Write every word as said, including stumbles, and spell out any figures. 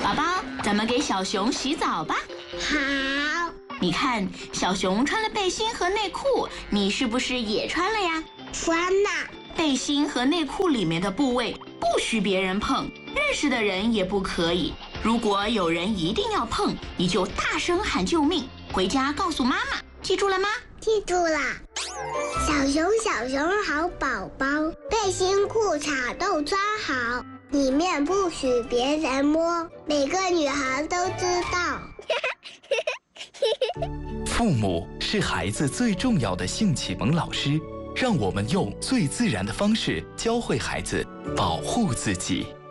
宝宝，咱们给小熊洗澡吧。 好。 你看，小熊穿了背心和内裤，你是不是也穿了呀？ 穿了。 背心和内裤里面的部位不许别人碰，认识的人也不可以。如果有人一定要碰，你就大声喊救命，回家告诉妈妈，记住了吗？ 记住了。小熊小熊好宝宝，背心裤衩都穿好，里面不许别人摸，每个女孩都知道。 父母是孩子最重要的性启蒙老师，让我们用最自然的方式教会孩子保护自己。